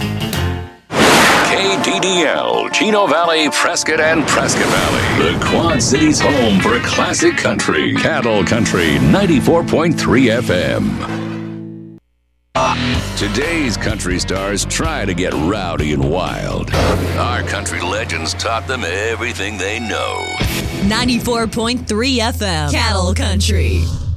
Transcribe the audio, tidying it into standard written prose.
KDDL, Chino Valley, Prescott, and Prescott Valley. The Quad Cities' home for classic country. Cattle Country 94.3 FM. Today's country stars try to get rowdy and wild. Our country legends taught them everything they know. 94.3 FM, Cattle Country.